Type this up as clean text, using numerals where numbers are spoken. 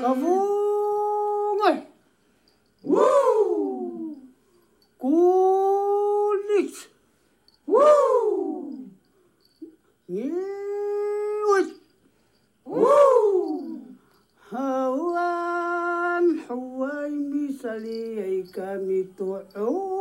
Kavungoy. Woo! Kulit. Woo! Yewit. Woo! Hawan huway misali ay kami tuo.